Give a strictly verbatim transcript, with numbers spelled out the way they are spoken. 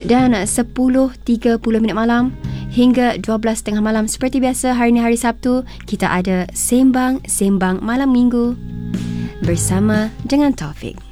Dan sepuluh tiga puluh minit malam hingga dua belas tiga puluh malam seperti biasa, hari ini hari Sabtu, kita ada Sembang Sembang Malam Minggu bersama dengan Taufik.